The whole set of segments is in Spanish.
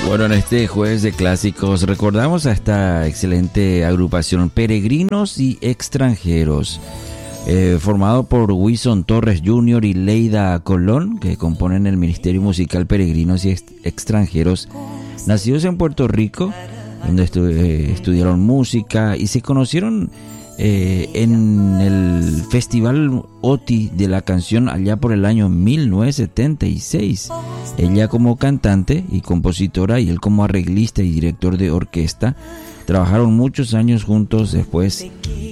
Bueno, en este jueves de clásicos recordamos a esta excelente agrupación Peregrinos y Extranjeros, formado por Wilson Torres Jr. y Leida Colón, que componen el Ministerio Musical Peregrinos y Extranjeros, nacidos en Puerto Rico, donde estudiaron música y se conocieron en el Festival OTI de la canción allá por el año 1976. Ella como cantante y compositora y él como arreglista y director de orquesta. Trabajaron muchos años juntos. Después,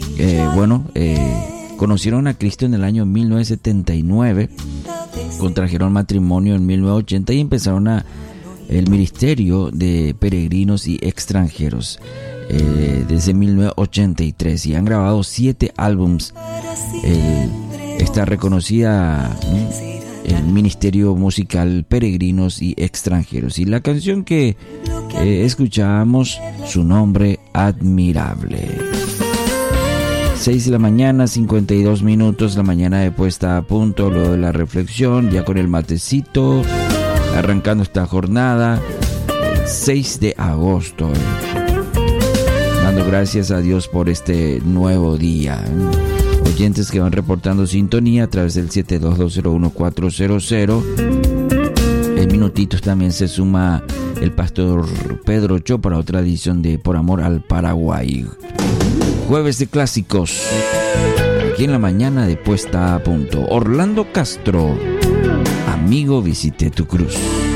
conocieron a Cristo en el año 1979, contrajeron matrimonio en 1980 y empezaron el ministerio de Peregrinos y Extranjeros desde 1983, y han grabado 7 álbums. Está reconocida el Ministerio Musical Peregrinos y Extranjeros, y la canción que escuchábamos, su nombre, Admirable. 6 de la mañana, 52 minutos, la mañana de puesta a punto, luego de la reflexión, ya con el matecito, arrancando esta jornada, el 6 de agosto. Dando gracias a Dios por este nuevo día. Oyentes que van reportando sintonía a través del 72201-400. En minutitos también se suma el pastor Pedro Cho para otra edición de Por Amor al Paraguay. Jueves de clásicos, aquí en la mañana de puesta a punto. Orlando Castro, amigo, visité tu cruz.